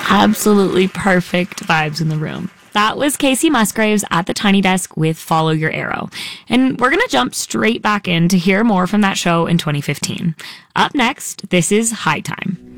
Absolutely perfect vibes in the room. That was Casey Musgraves at the Tiny Desk with Follow Your Arrow. And we're going to jump straight back in to hear more from that show in 2015. Up next, this is High Time.